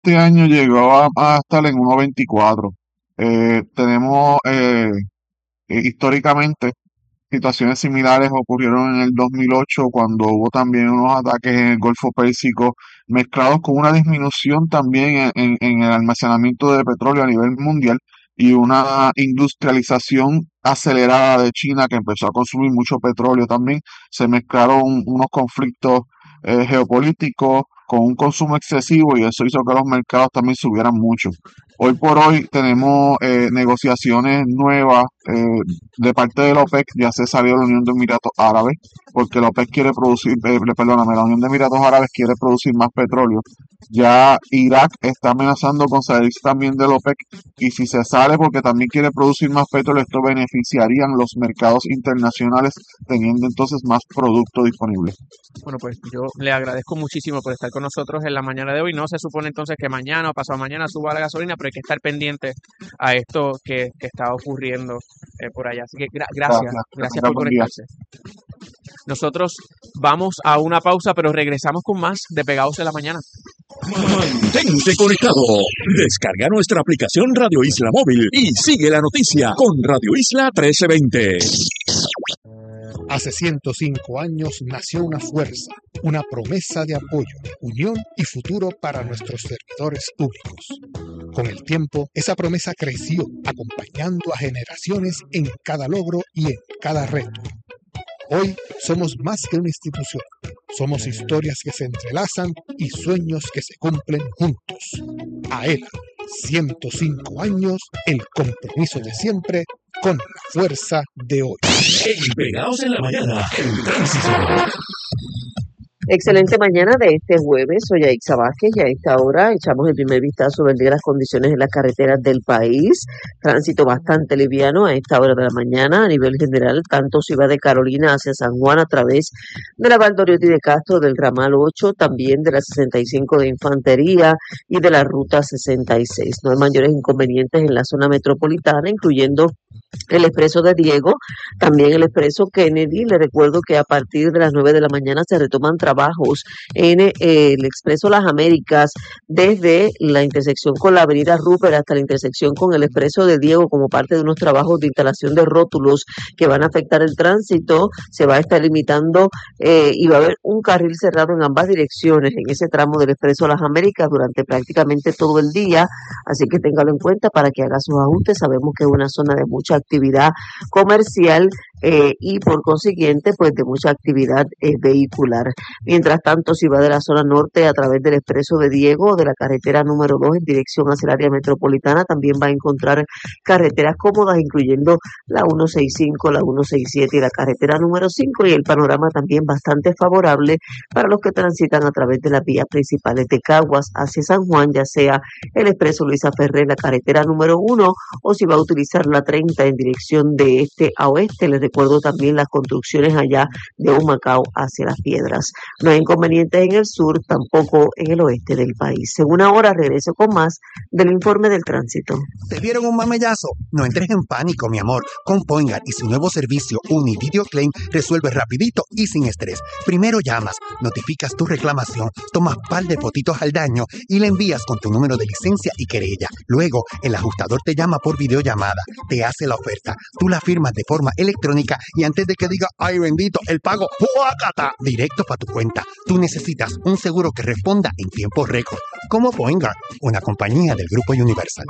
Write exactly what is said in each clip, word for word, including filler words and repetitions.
este año llegó a, a estar en uno veinticuatro. Eh, tenemos eh, eh, históricamente situaciones similares ocurrieron en el dos mil ocho cuando hubo también unos ataques en el Golfo Pérsico mezclados con una disminución también en, en- en el almacenamiento de petróleo a nivel mundial y una industrialización acelerada de China que empezó a consumir mucho petróleo también. Se mezclaron unos conflictos eh, geopolíticos con un consumo excesivo y eso hizo que los mercados también subieran mucho. Hoy por hoy tenemos eh, negociaciones nuevas eh, de parte de la OPEC. Ya se salió la Unión de Emiratos Árabes porque la OPEC quiere producir, eh, perdóname, la Unión de Emiratos Árabes quiere producir más petróleo. Ya Irak está amenazando con salirse también de la OPEC y si se sale porque también quiere producir más petróleo, esto beneficiarían los mercados internacionales teniendo entonces más producto disponible. Bueno, pues yo le agradezco muchísimo por estar con nosotros en la mañana de hoy. No se supone entonces que mañana o pasado mañana suba la gasolina, pero hay que estar pendiente a esto que, que está ocurriendo eh, por allá. Así que gra- gracias, Gracias, que gracias tengas por buen día. conectarse. Nosotros vamos a una pausa, pero regresamos con más de Pegados en la Mañana. Mantente conectado. Descarga nuestra aplicación Radio Isla Móvil y sigue la noticia con Radio Isla trece veinte. Hace ciento cinco años nació una fuerza, una promesa de apoyo, unión y futuro para nuestros servidores públicos. Con el tiempo, esa promesa creció, acompañando a generaciones en cada logro y en cada reto. Hoy somos más que una institución. Somos historias que se entrelazan y sueños que se cumplen juntos. AELA, ciento cinco años, el compromiso de siempre con la fuerza de hoy. En Pegados en la Mañana, el tránsito. Excelente mañana de este jueves. Soy Aixa Vázquez y a esta hora echamos el primer vistazo del día de las condiciones en las carreteras del país. Tránsito bastante liviano a esta hora de la mañana a nivel general, tanto si va de Carolina hacia San Juan a través de la Valdoriotti de Castro, del ramal ocho, también de la sesenta y cinco de Infantería y de la ruta sesenta y seis. No hay mayores inconvenientes en la zona metropolitana, incluyendo el expreso de Diego, también el expreso Kennedy. Le recuerdo que a partir de las nueve de la mañana se retoman trabajos en eh, el expreso Las Américas, desde la intersección con la avenida Rupert hasta la intersección con el expreso de Diego, como parte de unos trabajos de instalación de rótulos que van a afectar el tránsito. Se va a estar limitando eh, y va a haber un carril cerrado en ambas direcciones en ese tramo del expreso Las Américas durante prácticamente todo el día, así que téngalo en cuenta para que haga sus ajustes. Sabemos que es una zona de mucha actividad comercial eh, y por consiguiente pues de mucha actividad eh, vehicular. Mientras tanto, si va de la zona norte a través del expreso de Diego, de la carretera número dos en dirección hacia el área metropolitana, también va a encontrar carreteras cómodas, incluyendo la ciento sesenta y cinco, la ciento sesenta y siete y la carretera número cinco, y el panorama también bastante favorable para los que transitan a través de las vías principales de Caguas hacia San Juan, ya sea el expreso Luisa Ferré, la carretera número uno, o si va a utilizar la treinta en dirección de este a oeste. Les recuerdo también las construcciones allá de Humacao hacia Las Piedras. No hay inconvenientes en el sur, tampoco en el oeste del país. Según ahora, regreso con más del informe del tránsito. ¿Te dieron un mamellazo? No entres en pánico, mi amor. Con Poingar y su nuevo servicio Univideo Claim resuelve rapidito y sin estrés. Primero llamas, notificas tu reclamación, tomas par de fotitos al daño y le envías con tu número de licencia y querella. Luego, el ajustador te llama por videollamada, te hace la oferta, tú la firmas de forma electrónica y antes de que diga, ay bendito, el pago, ¡puácata!, directo para tu cuenta. Tú necesitas un seguro que responda en tiempo récord, como Poingar, una compañía del Grupo Universal.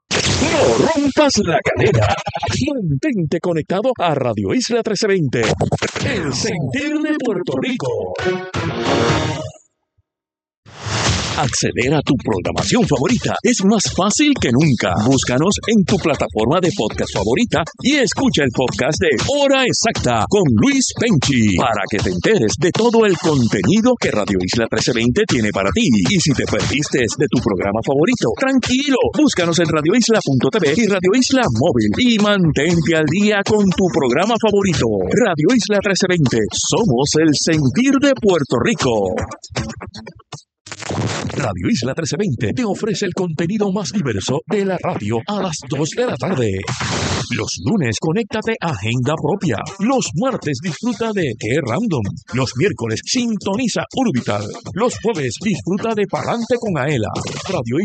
No rompas la cadena. Mantente conectado a Radio Isla trece veinte. El sentir de Puerto Rico. Acceder a tu programación favorita es más fácil que nunca. Búscanos en tu plataforma de podcast favorita y escucha el podcast de Hora Exacta con Luis Penchi para que te enteres de todo el contenido que Radio Isla trece veinte tiene para ti. Y si te perdiste de tu programa favorito, tranquilo, búscanos en radio isla punto t v y Radio Isla Móvil y mantente al día con tu programa favorito. Radio Isla trece veinte, somos el sentir de Puerto Rico. Radio Isla trece veinte te ofrece el contenido más diverso de la radio a las dos de la tarde. Los lunes, conéctate a Agenda Propia. Los martes, disfruta de Qué Random. Los miércoles, sintoniza Urbital. Los jueves, disfruta de Palante con Aela. Radio